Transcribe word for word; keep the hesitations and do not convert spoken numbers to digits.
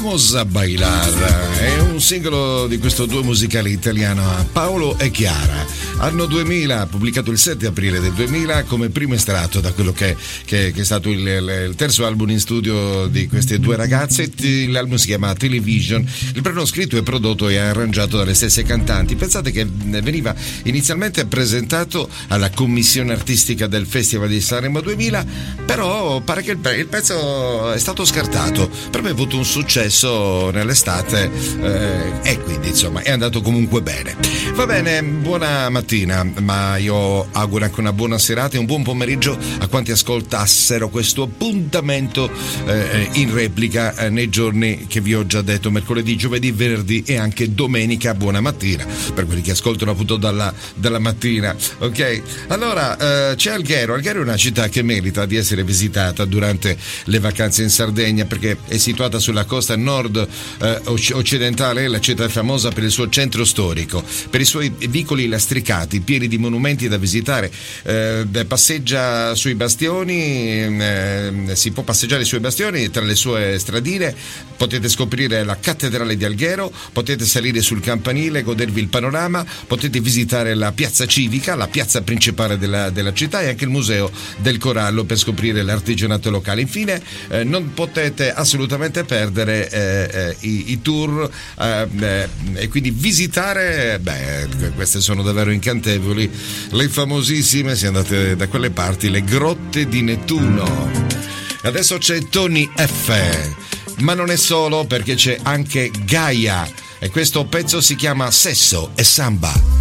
Vamos a bailar è un singolo di questo duo musicale italiano, Paolo e Chiara. Anno duemila, pubblicato il sette aprile del duemila come primo estratto da quello che, che, che è stato il, il terzo album in studio di queste due ragazze. L'album si chiama Television. Il brano scritto e prodotto e arrangiato dalle stesse cantanti. Pensate che veniva inizialmente presentato alla commissione artistica del Festival di Sanremo duemila, però pare che il, il pezzo è stato scartato. Per me ha avuto un successo nell'estate eh, e quindi insomma è andato comunque bene. Va bene, buona mattina, ma io auguro anche una buona serata e un buon pomeriggio a quanti ascoltassero questo appuntamento eh, in replica eh, nei giorni che vi ho già detto, mercoledì, giovedì, venerdì e anche domenica. Buona mattina per quelli che ascoltano appunto dalla, dalla mattina, ok? Allora eh, c'è Alghero. Alghero è una città che merita di essere visitata durante le vacanze in Sardegna perché è situata sulla costa nord eh, occidentale. La città è famosa per il suo centro storico, per i suoi vicoli lastricati pieni di monumenti da visitare. Eh, passeggia sui bastioni, eh, si può passeggiare sui bastioni tra le sue stradine, potete scoprire la cattedrale di Alghero, potete salire sul campanile, godervi il panorama, potete visitare la piazza civica, la piazza principale della, della città e anche il museo del corallo per scoprire l'artigianato locale. Infine eh, non potete assolutamente perdere eh, eh, i, i tour eh, eh, e quindi visitare, beh, queste sono davvero incantevoli, le famosissime, se andate da quelle parti, le grotte di Nettuno. Adesso c'è Tony F, ma non è solo, perché c'è anche Gaia e questo pezzo si chiama Sesso e Samba.